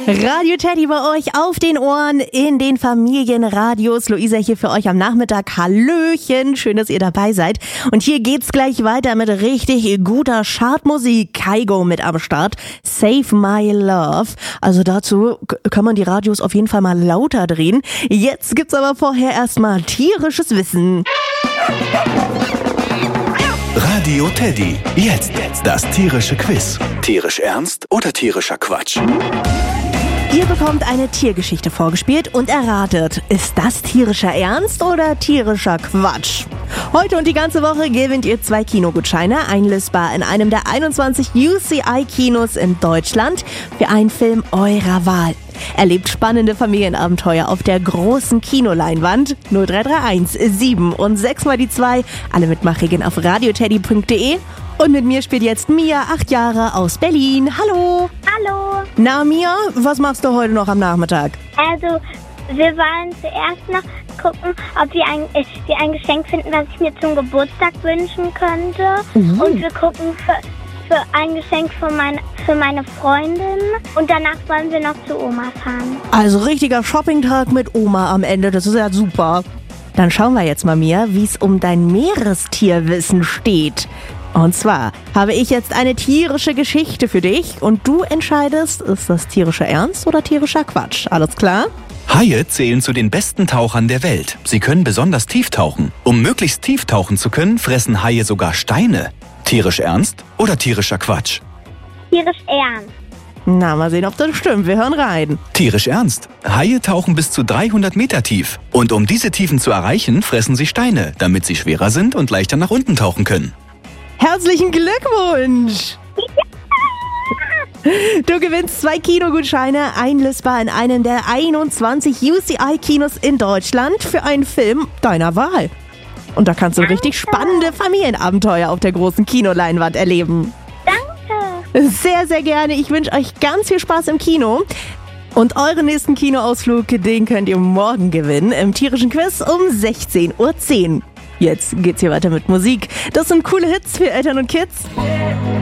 Radio Teddy bei euch auf den Ohren in den Familienradios. Luisa hier für euch am Nachmittag. Hallöchen, schön, dass ihr dabei seid. Und hier geht's gleich weiter mit richtig guter Chartmusik. Kygo mit am Start. Save My Love. Also dazu kann man die Radios auf jeden Fall mal lauter drehen. Jetzt gibt's aber vorher erstmal tierisches Wissen. Radio Teddy. Jetzt das tierische Quiz. Tierisch ernst oder tierischer Quatsch? Ihr bekommt eine Tiergeschichte vorgespielt und erratet, ist das tierischer Ernst oder tierischer Quatsch? Heute und die ganze Woche gewinnt ihr 2 Kinogutscheine, einlösbar in einem der 21 UCI-Kinos in Deutschland für einen Film eurer Wahl. Erlebt spannende Familienabenteuer auf der großen Kinoleinwand. 0331 7 und 6 mal die 2. Alle Mitmachregeln auf radioteddy.de. Und mit mir spielt jetzt Mia, 8 Jahre, aus Berlin. Hallo. Hallo. Na Mia, was machst du heute noch am Nachmittag? Also, wir wollen zuerst noch gucken, ob wir ein Geschenk finden, was ich mir zum Geburtstag wünschen könnte. Und wir gucken für ein Geschenk für meine Freundin. Und danach wollen wir noch zu Oma fahren. Also richtiger Shoppingtag mit Oma am Ende, das ist ja super. Dann schauen wir jetzt mal, Mia, wie es um dein Meerestierwissen steht. Und zwar habe ich jetzt eine tierische Geschichte für dich und du entscheidest, ist das tierischer Ernst oder tierischer Quatsch? Alles klar? Haie zählen zu den besten Tauchern der Welt. Sie können besonders tief tauchen. Um möglichst tief tauchen zu können, fressen Haie sogar Steine. Tierisch ernst oder tierischer Quatsch? Tierisch ernst. Na, mal sehen, ob das stimmt. Wir hören rein. Tierisch ernst. Haie tauchen bis zu 300 Meter tief. Und um diese Tiefen zu erreichen, fressen sie Steine, damit sie schwerer sind und leichter nach unten tauchen können. Herzlichen Glückwunsch! Du gewinnst 2 Kinogutscheine, einlösbar in einem der 21 UCI-Kinos in Deutschland für einen Film deiner Wahl. Und da kannst du richtig spannende Familienabenteuer auf der großen Kinoleinwand erleben. Danke. Sehr, sehr gerne. Ich wünsche euch ganz viel Spaß im Kino. Und euren nächsten Kinoausflug, den könnt ihr morgen gewinnen im tierischen Quiz um 16:10 Uhr. Jetzt geht's hier weiter mit Musik. Das sind coole Hits für Eltern und Kids.